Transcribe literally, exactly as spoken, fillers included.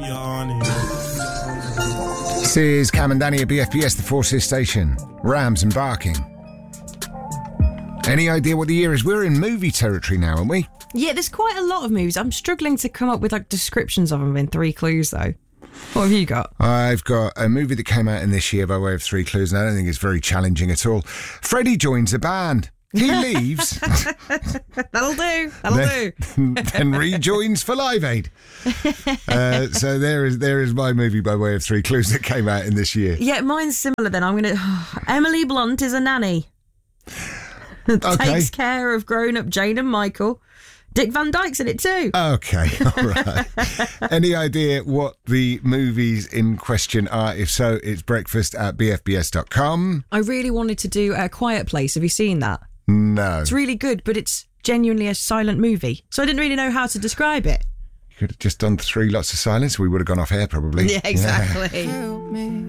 This is Cam and Danny at B F B S, the Forces Station. Rams and barking. Any idea what the year is? We're in movie territory now, aren't we? Yeah, there's quite a lot of movies. I'm struggling to come up with like descriptions of them in three clues, though. What have you got? I've got a movie that came out in this year by way of three clues, and I don't think it's very challenging at all. Freddie joins a band. He leaves. That'll do. That'll then, do. Then rejoins for Live Aid. Uh, so there is there is my movie by way of three clues that came out in this year. Yeah, mine's similar then. I'm going to... Emily Blunt is a nanny. Okay. Takes care of grown-up Jane and Michael. Dick Van Dyke's in it too. Okay, all right. Any idea what the movies in question are? If so, it's breakfast at b f b s dot com. I really wanted to do A Quiet Place. Have you seen that? No. It's really good, but it's genuinely a silent movie. So I didn't really know how to describe it. You could have just done three lots of silence. We would have gone off air probably. Yeah, exactly. Yeah.